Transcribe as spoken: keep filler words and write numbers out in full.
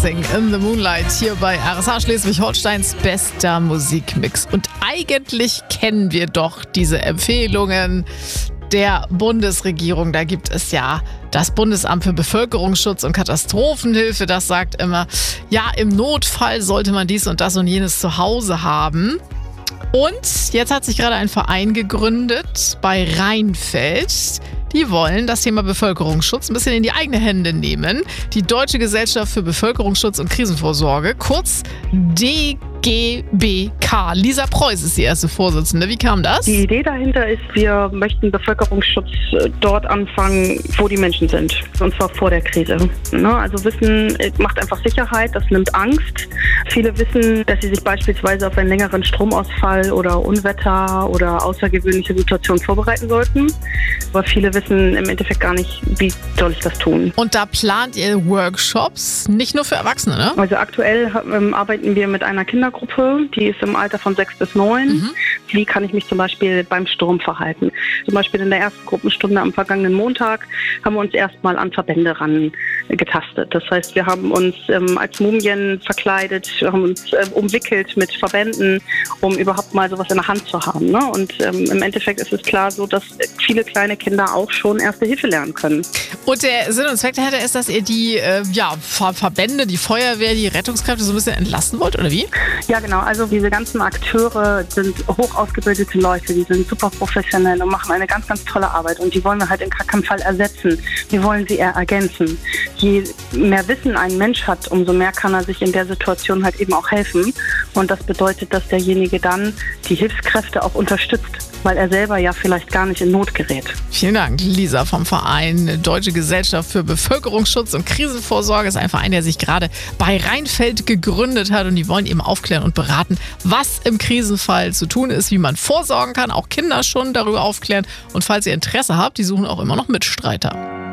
Dancing in the Moonlight hier bei R S H Schleswig-Holsteins bester Musikmix. Und eigentlich kennen wir doch diese Empfehlungen der Bundesregierung. Da gibt es ja das Bundesamt für Bevölkerungsschutz und Katastrophenhilfe. Das sagt immer, ja, im Notfall sollte man dies und das und jenes zu Hause haben. Und jetzt hat sich gerade ein Verein gegründet bei Rheinfeld. Die wollen das Thema Bevölkerungsschutz ein bisschen in die eigene Hände nehmen. Die Deutsche Gesellschaft für Bevölkerungsschutz und Krisenvorsorge, kurz D G B K. Lisa Preuß ist die erste Vorsitzende. Wie kam das? Die Idee dahinter ist, wir möchten Bevölkerungsschutz dort anfangen, wo die Menschen sind. Und zwar vor der Krise. Also Wissen macht einfach Sicherheit, das nimmt Angst. Viele wissen, dass sie sich beispielsweise auf einen längeren Stromausfall oder Unwetter oder außergewöhnliche Situationen vorbereiten sollten. Aber viele wissen im Endeffekt gar nicht, wie soll ich das tun. Und da plant ihr Workshops, nicht nur für Erwachsene, ne? Also aktuell ähm, arbeiten wir mit einer Kindergruppe, die ist im Alter von sechs bis neun. Mhm. Wie kann ich mich zum Beispiel beim Sturm verhalten? Zum Beispiel in der ersten Gruppenstunde am vergangenen Montag haben wir uns erstmal an Verbände ran getastet. Das heißt, wir haben uns ähm, als Mumien verkleidet, wir haben uns äh, umwickelt mit Verbänden, um überhaupt mal sowas in der Hand zu haben. Ne? Und ähm, im Endeffekt ist es klar so, dass viele kleine Kinder auch schon Erste Hilfe lernen können. Und der Sinn und Zweck dahinter ist, dass ihr die äh, ja, Ver- Verbände, die Feuerwehr, die Rettungskräfte so ein bisschen entlasten wollt, oder wie? Ja, genau. Also diese ganzen Akteure sind hoch ausgebildete Leute, die sind super professionell und machen eine ganz, ganz tolle Arbeit. Und die wollen wir halt in keinem Fall ersetzen. Wir wollen sie eher ergänzen. Je mehr Wissen ein Mensch hat, umso mehr kann er sich in der Situation halt eben auch helfen. Und das bedeutet, dass derjenige dann die Hilfskräfte auch unterstützt, weil er selber ja vielleicht gar nicht in Not gerät. Vielen Dank, Lisa vom Verein Deutsche Gesellschaft für Bevölkerungsschutz und Krisenvorsorge. Das ist ein Verein, der sich gerade bei Rheinfeld gegründet hat, und die wollen eben aufklären und beraten, was im Krisenfall zu tun ist, wie man vorsorgen kann, auch Kinder schon darüber aufklären. Und falls ihr Interesse habt, die suchen auch immer noch Mitstreiter.